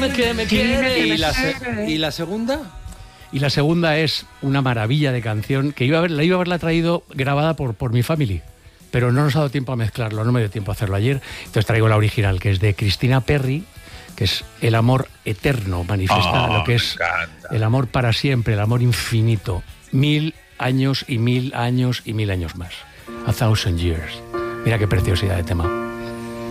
dime que me quieres. ¿Y la segunda? Y la segunda es una maravilla de canción que iba a haberla traído grabada por mi family, pero no nos ha dado tiempo a mezclarlo, no me dio tiempo a hacerlo ayer. Entonces traigo la original, que es de Christina Perri, que es el amor eterno, manifiesta lo que es el amor para siempre, el amor infinito. 1000 años y 1000 años y 1000 años más. A thousand years. Mira qué preciosidad de tema.